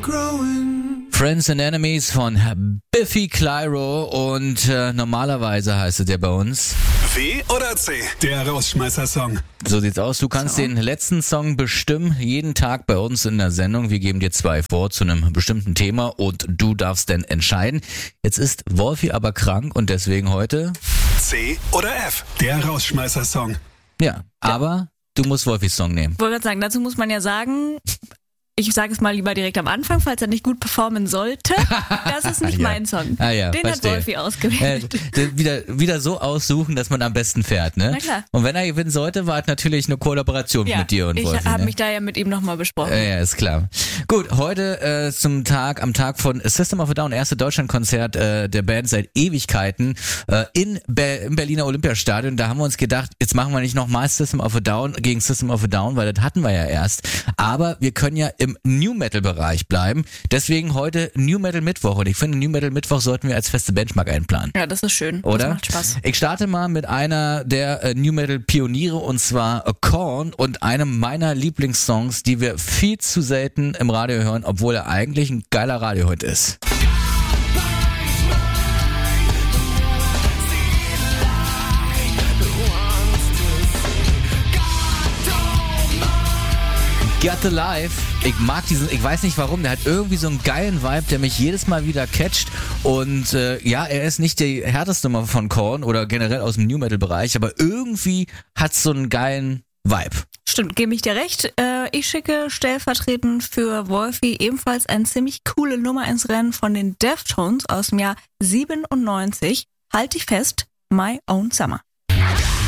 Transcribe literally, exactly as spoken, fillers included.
Friends and Enemies von Biffy Clyro und äh, normalerweise heißt es ja bei uns W oder C, der Rausschmeißer-Song. So sieht's aus. Du kannst so. den letzten Song bestimmen, jeden Tag bei uns in der Sendung. Wir geben dir zwei vor zu einem bestimmten Thema und du darfst dann entscheiden. Jetzt ist Wolfi aber krank und deswegen heute C oder F, der Rausschmeißer-Song. Ja, ja, aber du musst Wolfis Song nehmen. Ich wollte gerade sagen, dazu muss man ja sagen, ich sage es mal lieber direkt am Anfang, falls er nicht gut performen sollte. Das ist nicht ja. mein Song. Ah, ja, Den verstehe. hat Wolfi ausgewählt. Äh, wieder, wieder so aussuchen, dass man am besten fährt, ne? Na klar. Und wenn er gewinnen sollte, war es natürlich eine Kollaboration Ja, mit dir und Wolfi. ich habe ne? mich da ja mit ihm nochmal besprochen. Ja, ja, ist klar. Gut, heute äh, zum Tag, am Tag von System of a Down, erste Deutschlandkonzert äh, der Band seit Ewigkeiten äh, in Be- im Berliner Olympiastadion. Da haben wir uns gedacht, jetzt machen wir nicht nochmal System of a Down gegen System of a Down, weil das hatten wir ja erst. Aber wir können ja im New Metal Bereich bleiben. Deswegen heute New Metal Mittwoch und ich finde, New Metal Mittwoch sollten wir als feste Benchmark einplanen. Ja, das ist schön. Oder? Das macht Spaß. Ich starte mal mit einer der äh, New Metal Pioniere und zwar Korn und einem meiner Lieblingssongs, die wir viel zu selten im Radio hören, obwohl er eigentlich ein geiler Radiohit ist. Got the Life. Ich mag diesen, ich weiß nicht warum, der hat irgendwie so einen geilen Vibe, der mich jedes Mal wieder catcht und äh, ja, er ist nicht die härteste Nummer von Korn oder generell aus dem New Metal Bereich, aber irgendwie hat's so einen geilen Vibe. Stimmt, gebe ich dir recht. Äh, ich schicke stellvertretend für Wolfi ebenfalls eine ziemlich coole Nummer ins Rennen von den Deftones aus dem Jahr siebenundneunzig. Halt dich fest, My Own Summer.